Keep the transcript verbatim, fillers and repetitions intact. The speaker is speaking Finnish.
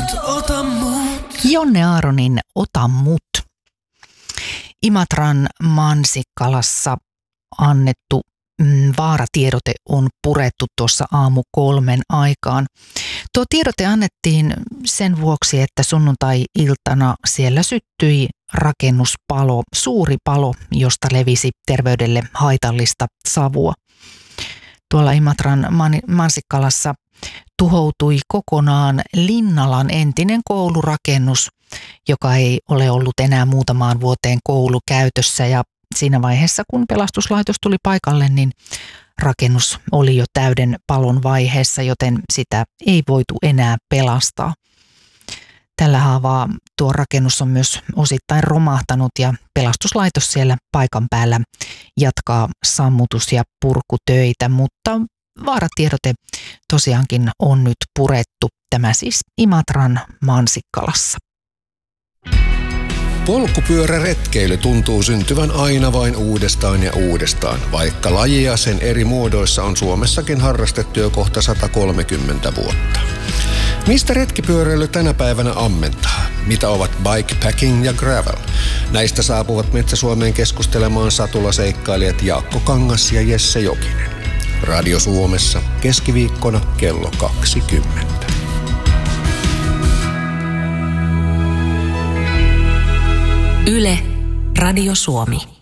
ota mut. Jonne Aaronin Ota mut. Imatran Mansikkalassa annettu mm, vaaratiedote on purettu tuossa aamu kolmen aikaan. Tuo tiedote annettiin sen vuoksi, että sunnuntai-iltana siellä syttyi rakennuspalo, suuri palo, josta levisi terveydelle haitallista savua. Tuolla Imatran Mansikkalassa tuhoutui kokonaan Linnalan entinen koulurakennus, joka ei ole ollut enää muutamaan vuoteen koulukäytössä, ja siinä vaiheessa, kun pelastuslaitos tuli paikalle, niin rakennus oli jo täyden palon vaiheessa, joten sitä ei voitu enää pelastaa. Tällä haavaa tuo rakennus on myös osittain romahtanut ja pelastuslaitos siellä paikan päällä jatkaa sammutus- ja purkutöitä, mutta vaaratiedote tosiaankin on nyt purettu. Tämä siis Imatran Mansikkalassa. Polkupyöräretkeily tuntuu syntyvän aina vain uudestaan ja uudestaan, vaikka lajia sen eri muodoissa on Suomessakin harrastettu jo kohta sata kolmekymmentä vuotta. Mistä retkipyöräily tänä päivänä ammentaa? Mitä ovat bikepacking ja gravel? Näistä saapuvat Metsä-Suomeen keskustelemaan satulaseikkailijat Jaakko Kangas ja Jesse Jokinen. Radio Suomessa keskiviikkona kello kaksikymmentä. Yle, Radio Suomi.